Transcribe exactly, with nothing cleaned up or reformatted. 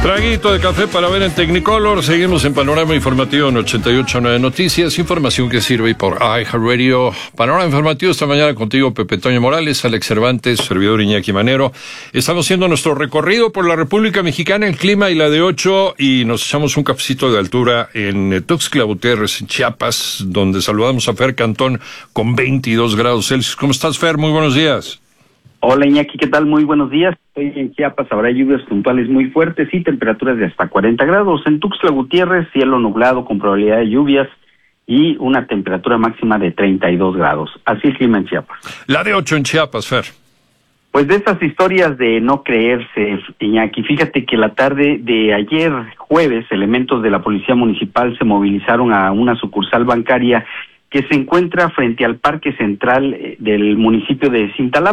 Traguito de café para ver en Technicolor. Seguimos en Panorama Informativo en ochenta y ocho punto nueve Noticias. Información que sirve por iHeartRadio. Panorama Informativo esta mañana contigo, Pepe Toño Morales, Alex Cervantes, servidor Iñaki Manero. Estamos haciendo nuestro recorrido por la República Mexicana, el clima y la de ocho, y nos echamos un cafecito de altura en Tuxtla Gutiérrez, en Chiapas, donde saludamos a Fer Cantón con veintidós grados Celsius. ¿Cómo estás, Fer? Muy buenos días. Hola Iñaki, ¿qué tal? Muy buenos días. Estoy en Chiapas, habrá lluvias puntuales muy fuertes y temperaturas de hasta cuarenta grados. En Tuxtla Gutiérrez, cielo nublado con probabilidad de lluvias y una temperatura máxima de treinta y dos grados. Así el clima en Chiapas. La de ocho en Chiapas, Fer. Pues de estas historias de no creerse, Iñaki, fíjate que la tarde de ayer jueves, elementos de la Policía Municipal se movilizaron a una sucursal bancaria que se encuentra frente al Parque Central del municipio de Cintalapa.